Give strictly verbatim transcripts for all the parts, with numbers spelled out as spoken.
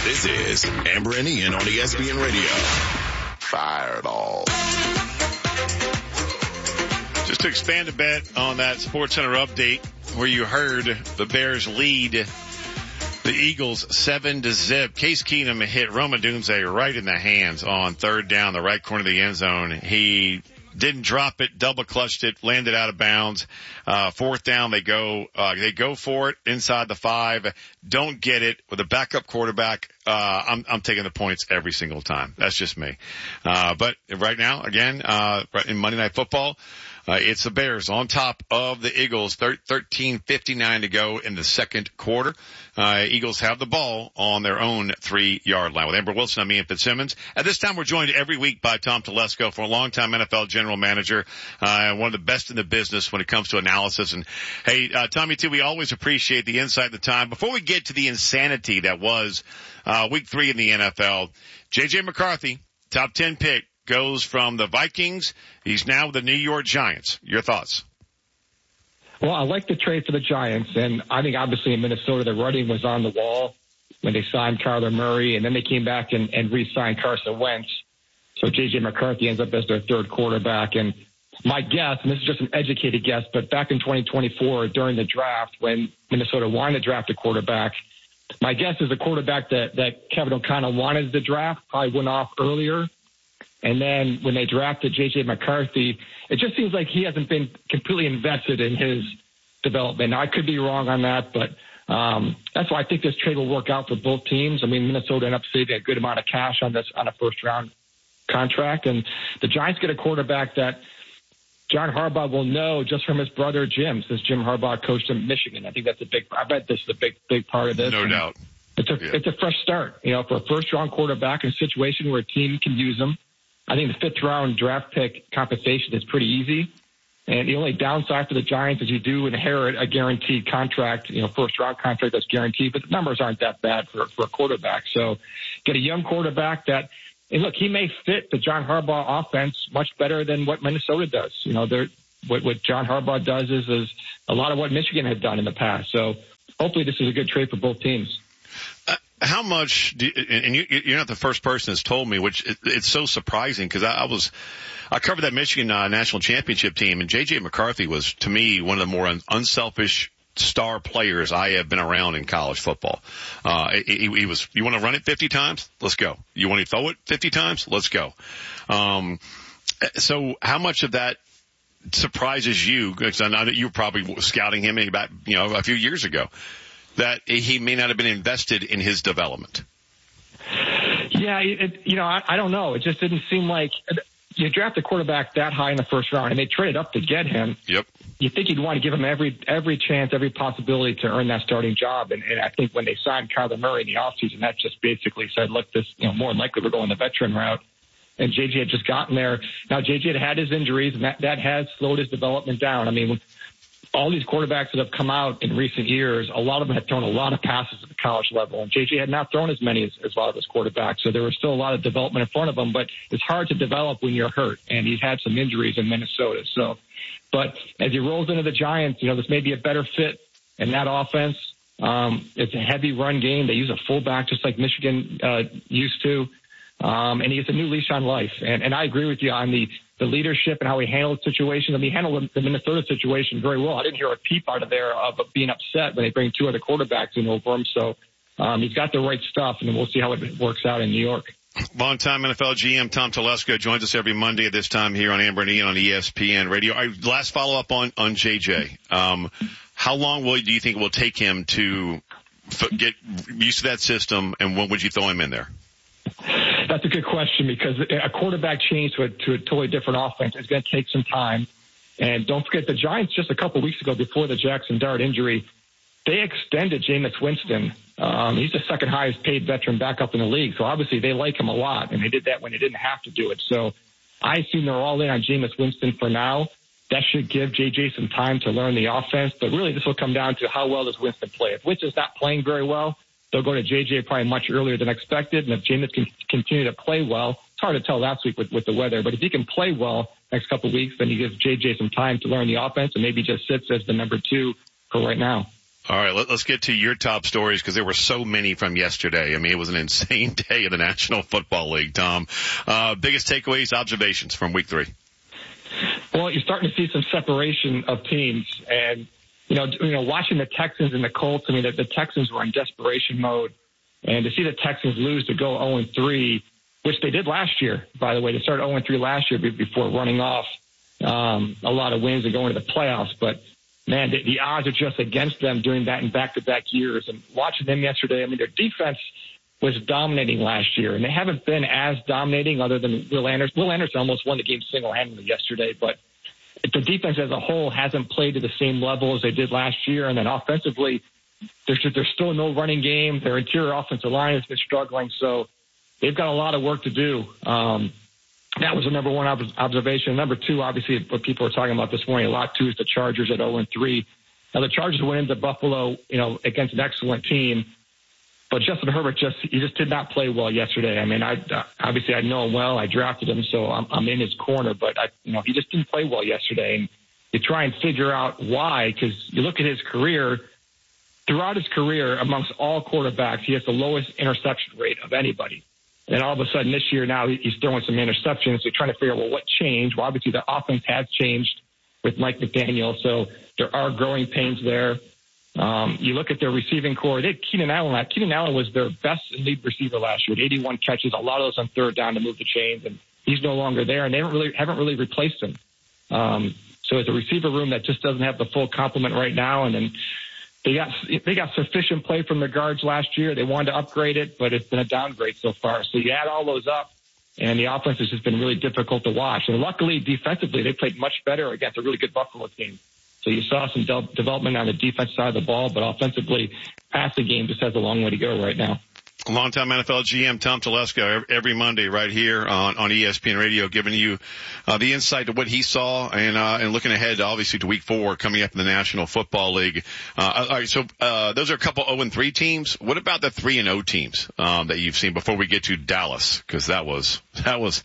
This is Amber and Ian on E S P N Radio. Fireball. Just to expand a bit on that SportsCenter update where you heard the Bears lead the Eagles seven to zip. Case Keenum hit Rome Odunze right in the hands on third down, the right corner of the end zone. He didn't drop it, double clutched it, landed out of bounds. Uh, fourth down, they go, uh, they go for it inside the five, don't get it with a backup quarterback. Uh, I'm, I'm taking the points every single time. That's just me. Uh, but right now, again, uh, in Monday Night Football, Uh, it's the Bears on top of the Eagles, thirteen fifty-nine to go in the second quarter. Uh, Eagles have the ball on their own three-yard line. With Amber Wilson, I'm Ian Fitzsimmons. At this time, we're joined every week by Tom Telesco, for a longtime N F L general manager, uh, one of the best in the business when it comes to analysis. And, hey, uh, Tommy, too, we always appreciate the insight and the time. Before we get to the insanity that was uh, week three in the N F L, J J. McCarthy, top ten pick, goes from the Vikings. He's now with the New York Giants. Your thoughts? Well, I like the trade for the Giants, and I think obviously in Minnesota the writing was on the wall when they signed Kyler Murray, and then they came back and, and re-signed Carson Wentz. So J J. McCarthy ends up as their third quarterback. And my guess, and this is just an educated guess, but back in twenty twenty-four during the draft when Minnesota wanted to draft a quarterback, my guess is the quarterback that, that Kevin O'Connell wanted to draft probably went off earlier. And then when they drafted J J. McCarthy, it just seems like he hasn't been completely invested in his development. Now, I could be wrong on that, but um, that's why I think this trade will work out for both teams. I mean, Minnesota ended up saving a good amount of cash on this on a first-round contract, and the Giants get a quarterback that John Harbaugh will know just from his brother Jim, since Jim Harbaugh coached him at Michigan. I think that's a big. I bet this is a big, big part of this. No and doubt. It's a yeah. it's a fresh start, you know, for a first-round quarterback in a situation where a team can use him. I think the fifth round draft pick compensation is pretty easy. And the only downside for the Giants is you do inherit a guaranteed contract, you know, first round contract that's guaranteed, but the numbers aren't that bad for, for a quarterback. So get a young quarterback that, and look, he may fit the John Harbaugh offense much better than what Minnesota does. You know, they're, what, what John Harbaugh does is, is a lot of what Michigan had done in the past. So hopefully this is a good trade for both teams. Uh, How much, do you, and you, you're not the first person that's told me, which it, it's so surprising because I, I was, I covered that Michigan uh, national championship team, and J J. McCarthy was, to me, one of the more un, unselfish star players I have been around in college football. Uh, he, he was, you want to run it fifty times? Let's go. You want to throw it fifty times? Let's go. Um, so how much of that surprises you? Because I know that you were probably scouting him about, you know, a few years ago, that he may not have been invested in his development. Yeah, it, you know, I, I don't know. It just didn't seem like you draft a quarterback that high in the first round, and they traded up to get him. Yep. You think you'd want to give him every every chance, every possibility to earn that starting job. And, and I think when they signed Kyler Murray in the offseason, that just basically said, look, this, you know, more than likely we're going the veteran route. And J J had just gotten there. Now, J J had had his injuries, and that, that has slowed his development down. I mean, all these quarterbacks that have come out in recent years, a lot of them had thrown a lot of passes at the college level, and J J had not thrown as many as, as a lot of his quarterbacks. So there was still a lot of development in front of him, but it's hard to develop when you're hurt, and he's had some injuries in Minnesota. So, but as he rolls into the Giants, you know, this may be a better fit in that offense. Um, it's a heavy run game. They use a fullback just like Michigan uh, used to, um, and he gets a new leash on life. And, and I agree with you on the the leadership and how he handled the situation. I mean, he handled the Minnesota situation very well. I didn't hear a peep out of there of being upset when they bring two other quarterbacks in over him. So um, he's got the right stuff, and we'll see how it works out in New York. Longtime N F L G M Tom Telesco joins us every Monday at this time here on Amber and Ian on E S P N Radio. All right, last follow-up on, on J J. Um, how long will do you think it will take him to f- get used to that system, and when would you throw him in there? That's a good question, because a quarterback change to a, to a totally different offense is going to take some time. And don't forget, the Giants just a couple of weeks ago, before the Jackson Dart injury, they extended Jameis Winston. Um, he's the second highest paid veteran backup in the league. So obviously they like him a lot, and they did that when they didn't have to do it. So I assume they're all in on Jameis Winston for now. That should give J J some time to learn the offense. But really, this will come down to how well does Winston play. If Winston's not playing very well, they'll go to J J probably much earlier than expected. And if Jameis can continue to play well, it's hard to tell last week with, with the weather. But if he can play well next couple of weeks, then he gives J J some time to learn the offense and maybe just sits as the number two for right now. All right, let, let's get to your top stories because there were so many from yesterday. I mean, it was an insane day in the National Football League, Tom. Uh, biggest takeaways, observations from week three? Well, you're starting to see some separation of teams. And, you know, you know, watching the Texans and the Colts, I mean, the, the Texans were in desperation mode. And to see the Texans lose to go oh and three, which they did last year, by the way. They started oh and three last year before running off um, a lot of wins and going to the playoffs. But, man, the, the odds are just against them doing that in back-to-back years. And watching them yesterday, I mean, their defense was dominating last year, and they haven't been as dominating other than Will Anderson. Will Anderson almost won the game single-handedly yesterday, but the defense as a whole hasn't played to the same level as they did last year. And then offensively, there's, there's still no running game. Their interior offensive line has been struggling, so they've got a lot of work to do. Um, that was the number one ob- observation. Number two, obviously, what people are talking about this morning a lot, too, is the Chargers at oh and three. Now, the Chargers went into Buffalo, you know, against an excellent team, but Justin Herbert just he just did not play well yesterday. I mean, I obviously I know him well. I drafted him, so I'm, I'm in his corner. But I, you know, he just didn't play well yesterday. And you try and figure out why, because you look at his career. Throughout his career, amongst all quarterbacks, he has the lowest interception rate of anybody. And then all of a sudden this year now he's throwing some interceptions. So you're trying to figure out, well, what changed? Well, obviously the offense has changed with Mike McDaniel, so there are growing pains there. Um, you look at their receiving core. They had Keenan Allen. Keenan Allen was their best lead receiver last year with eighty-one catches, a lot of those on third down to move the chains, and he's no longer there, and they haven't really, haven't really replaced him. Um, so it's a receiver room that just doesn't have the full complement right now, and then they got they got sufficient play from their guards last year. They wanted to upgrade it, but it's been a downgrade so far. So you add all those up, and the offense has just been really difficult to watch. And luckily, defensively, they played much better against a really good Buffalo team. So you saw some de- development on the defense side of the ball, but offensively, passing game just has a long way to go right now. Longtime N F L G M Tom Telesco every Monday right here on, on E S P N Radio, giving you uh, the insight to what he saw and uh, and looking ahead, obviously, to Week Four coming up in the National Football League. Uh, all right, so uh, those are a couple oh and three teams. What about the three and oh teams um, that you've seen before we get to Dallas? Because that was that was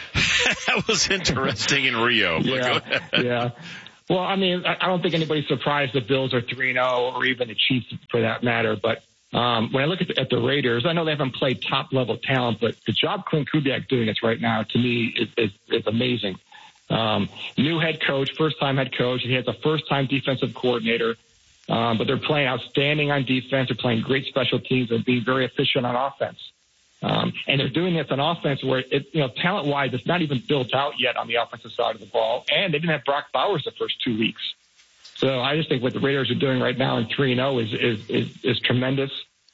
that was interesting in Rio. Yeah, yeah. Well, I mean, I don't think anybody's surprised the Bills are three and oh, or even the Chiefs for that matter. But um, when I look at the, at the Raiders, I know they haven't played top-level talent, but the job Clint Kubiak doing it right now, to me, is, is, is amazing. Um, new head coach, first-time head coach. He has a first-time defensive coordinator. Um, but they're playing outstanding on defense. They're playing great special teams and being very efficient on offense. Um, and they're doing this on offense where, it, you know, talent-wise, it's not even built out yet on the offensive side of the ball. And they didn't have Brock Bowers the first two weeks. So I just think what the Raiders are doing right now in three and oh is, is, is, is tremendous.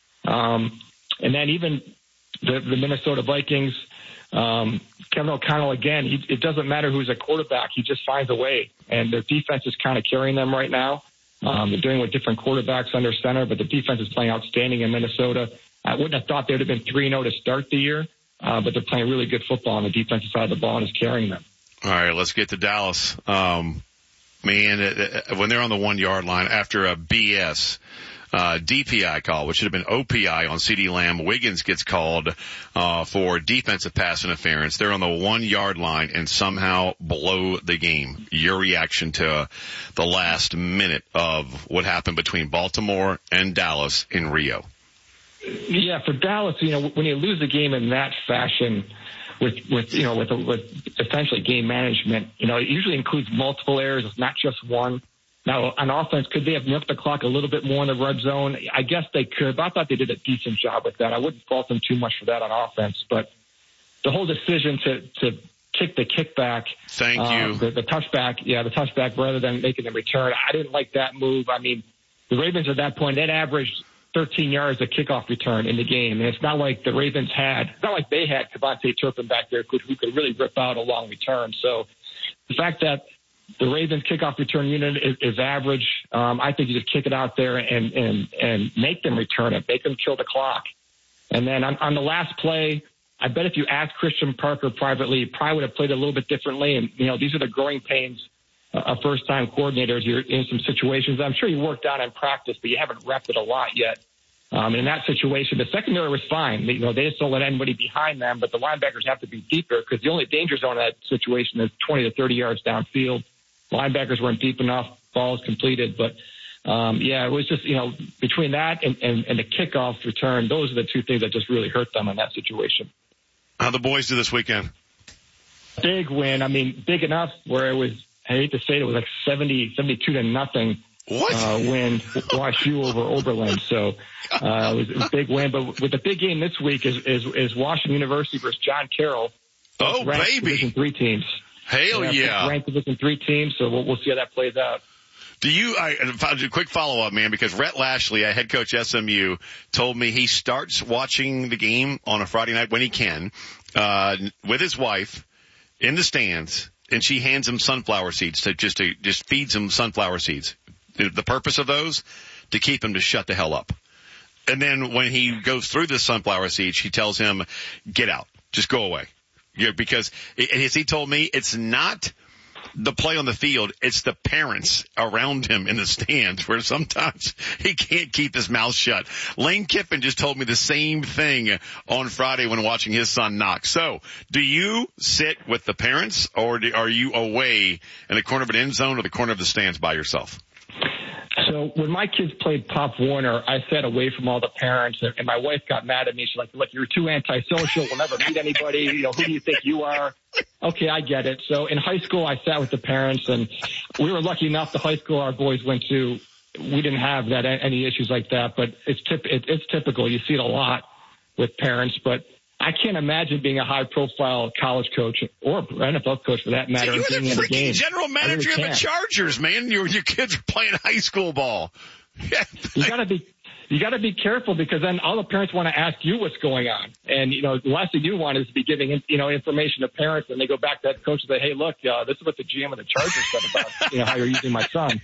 Um, and then even the, the Minnesota Vikings, um, Kevin O'Connell, again, he, it doesn't matter who's a quarterback. He just finds a way. And their defense is kind of carrying them right now. Um, they're doing with different quarterbacks under center, but the defense is playing outstanding in Minnesota. I wouldn't have thought they would have been three and oh to start the year, uh, but they're playing really good football on the defensive side of the ball and is carrying them. All right, let's get to Dallas. Um, man, when they're on the one-yard line after a B S uh, D P I call, which should have been O P I on CeeDee Lamb, Wiggins gets called uh, for defensive pass interference. They're on the one-yard line and somehow blow the game. Your reaction to the last minute of what happened between Baltimore and Dallas in Rio? Yeah, for Dallas, you know, when you lose a game in that fashion, with with you know with with essentially game management, you know, it usually includes multiple errors. It's not just one. Now, on offense, could they have milked the clock a little bit more in the red zone? I guess they could, but I thought they did a decent job with that. I wouldn't fault them too much for that on offense, but the whole decision to to kick the kickback, thank uh, you, the, the touchback, yeah, the touchback rather than making the return. I didn't like that move. I mean, the Ravens at that point, they'd averaged thirteen yards of kickoff return in the game. And it's not like the Ravens had, it's not like they had Devontae Turpin back there who, who could really rip out a long return. So the fact that the Ravens kickoff return unit is, is average, um, I think you just kick it out there and, and, and make them return it, make them kill the clock. And then on, on the last play, I bet if you asked Christian Parker privately, he probably would have played a little bit differently. And, you know, these are the growing pains of first-time coordinators. You're in some situations I'm sure you worked out in practice, but you haven't repped it a lot yet. Um, and in that situation, the secondary was fine. You know, they just don't let anybody behind them, but the linebackers have to be deeper because the only danger zone in that situation is twenty to thirty yards downfield. Linebackers weren't deep enough. Balls completed, but um, yeah, it was just, you know, between that and, and, and the kickoff return, those are the two things that just really hurt them in that situation. How the boys do this weekend? Big win. I mean, big enough where it was, I hate to say it, it was like seventy, seventy-two to nothing. What? Uh, win, Wash U over Oberlin. So, uh, it was, it was a big win. But with the big game this week is, is, is Washington University versus John Carroll. Oh, baby. Division three teams. Hell yeah. Ranked Division three teams. So we'll, we'll see how that plays out. Do you, I, a quick follow-up, man, because Rhett Lashley, a head coach S M U, told me he starts watching the game on a Friday night when he can, uh, with his wife in the stands, and she hands him sunflower seeds to just, to, just feeds him sunflower seeds. The purpose of those? To keep him to shut the hell up. And then when he goes through the sunflower seeds, she tells him, get out. Just go away. Yeah, because, as he told me, it's not the play on the field, it's the parents around him in the stands where sometimes he can't keep his mouth shut. Lane Kiffin just told me the same thing on Friday when watching his son knock. So, do you sit with the parents, or do, are you away in the corner of an end zone or the corner of the stands by yourself? So when my kids played Pop Warner, I sat away from all the parents, and my wife got mad at me. She's like, look, you're too antisocial. We'll never meet anybody. You know, who do you think you are? Okay, I get it. So in high school, I sat with the parents, and we were lucky enough, the high school our boys went to, we didn't have that any issues like that, but it's tip, it, it's typical. You see it a lot with parents, but I can't imagine being a high-profile college coach or N F L coach for that matter. So you're the freaking game. general manager really of the Chargers, man. Your your kids are playing high school ball. Yeah. You gotta be, you gotta be careful, because then all the parents want to ask you what's going on, and you know the last thing you want is to be giving you know information to parents, and they go back to that coach and say, "Hey, look, uh, this is what the G M of the Chargers said about you know how you're using my son."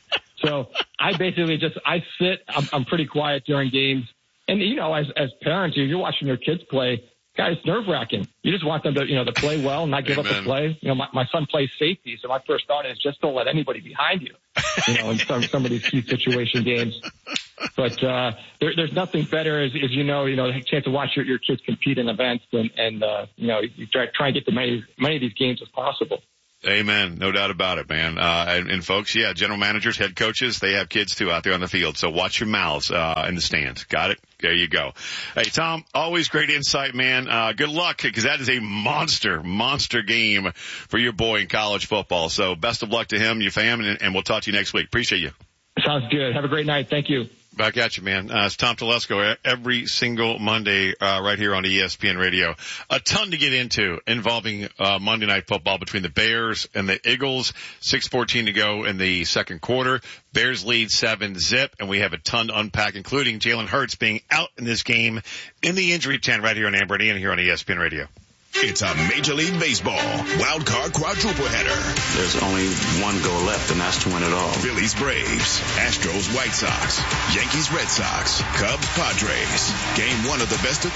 So I basically just I sit. I'm, I'm pretty quiet during games. And, you know, as, as parents, if you're watching your kids play, guys, it's nerve wracking. You just want them to, you know, to play well and not give Amen. up the play. You know, my, my son plays safety. So my first thought is just don't let anybody behind you, you know, in some, some of these key situation games. But, uh, there, there's nothing better as, as you know, you know, a chance to watch your, your kids compete in events and, and, uh, you know, you try, try and get to many, many of these games as possible. Amen. No doubt about it, man. Uh, and, and folks, yeah, general managers, head coaches, they have kids too out there on the field. So watch your mouths, uh, in the stands. Got it? There you go. Hey, Tom, always great insight, man. Uh, good luck, because that is a monster, monster game for your boy in college football. So best of luck to him, your fam, and, and we'll talk to you next week. Appreciate you. Sounds good. Have a great night. Thank you. Back at you, man. Uh, it's Tom Telesco every single Monday, uh, right here on E S P N Radio. A ton to get into involving, uh, Monday Night Football between the Bears and the Eagles. six fourteen to go in the second quarter. Bears lead seven zip, and we have a ton to unpack, including Jalen Hurts being out in this game in the injury tent right here on Amber and Ian here on E S P N Radio. It's a Major League Baseball wild card quadruple header. There's only one goal left, and that's to win it all. Phillies, Braves, Astros, White Sox, Yankees, Red Sox, Cubs, Padres. Game one of the best of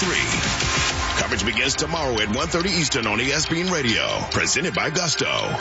three. Coverage begins tomorrow at one thirty Eastern on E S P N Radio. Presented by Gusto.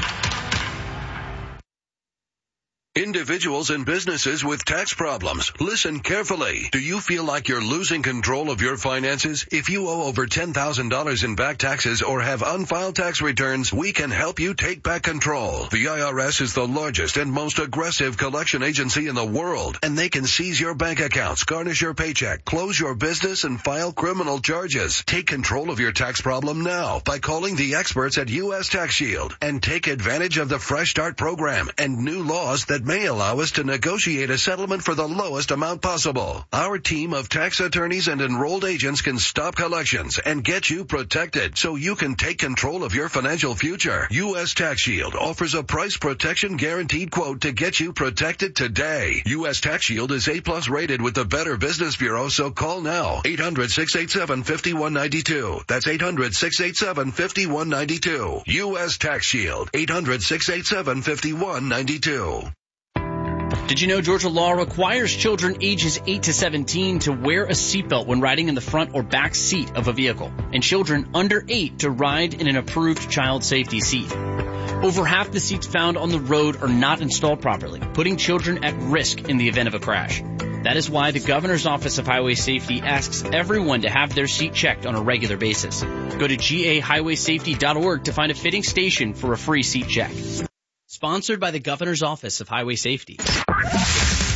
Individuals and businesses with tax problems, listen carefully. Do you feel like you're losing control of your finances? If you owe over ten thousand dollars in back taxes or have unfiled tax returns, we can help you take back control. The I R S is the largest and most aggressive collection agency in the world, and they can seize your bank accounts, garnish your paycheck, close your business, and file criminal charges. Take control of your tax problem now by calling the experts at U S Tax Shield, and take advantage of the Fresh Start program and new laws that may allow us to negotiate a settlement for the lowest amount possible. Our team of tax attorneys and enrolled agents can stop collections and get you protected so you can take control of your financial future. U S Tax Shield offers a price protection guaranteed quote to get you protected today. U S Tax Shield is A plus rated with the Better Business Bureau, so call now. eight hundred, six eight seven, five one nine two. That's eight hundred, six eight seven, five one nine two. U S Tax Shield. eight hundred, six eight seven, five one nine two. Did you know Georgia law requires children ages eight to seventeen to wear a seatbelt when riding in the front or back seat of a vehicle, and children under eight to ride in an approved child safety seat? Over half the seats found on the road are not installed properly, putting children at risk in the event of a crash. That is why the Governor's Office of Highway Safety asks everyone to have their seat checked on a regular basis. Go to G A highway safety dot org to find a fitting station for a free seat check. Sponsored by the Governor's Office of Highway Safety.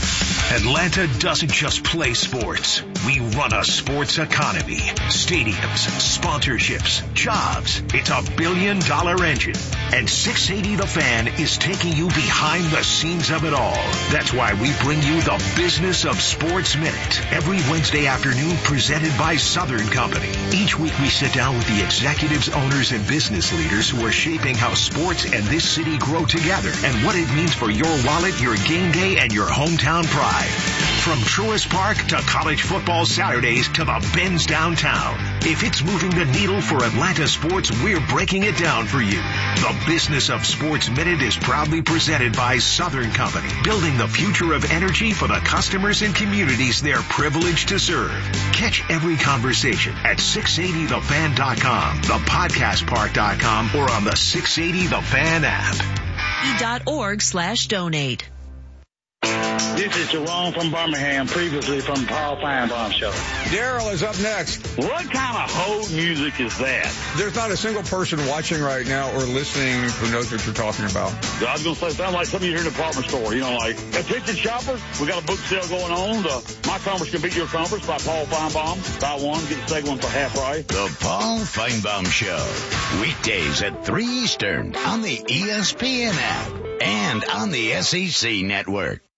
Atlanta doesn't just play sports. We run a sports economy. Stadiums, sponsorships, jobs. It's a billion dollar engine. And six eighty The Fan is taking you behind the scenes of it all. That's why we bring you the Business of Sports Minute every Wednesday afternoon, presented by Southern Company. Each week we sit down with the executives, owners, and business leaders who are shaping how sports and this city grow together and what it means for your wallet, your game day, and your hometown pride. From Truist Park to college football Saturdays to the Benz downtown. If it's moving the needle for Atlanta sports, we're breaking it down for you. The Business of Sports Minute is proudly presented by Southern Company, building the future of energy for the customers and communities they're privileged to serve. Catch every conversation at six eighty the fan dot com, the podcast park dot com, or on the six eighty The Fan app. dot org slash donate. This is Jerome from Birmingham, previously from Paul Feinbaum Show. Daryl is up next. What kind of hoe music is that? There's not a single person watching right now or listening who knows what you're talking about. I was going to say, sound like something you hear in a department store. You know, like, attention shoppers, we got a book sale going on. The My Conference Can Beat Your Conference by Paul Feinbaum. Buy one, get the second one for half price. The Paul Feinbaum Show. Weekdays at three Eastern on the E S P N app and on the S E C network.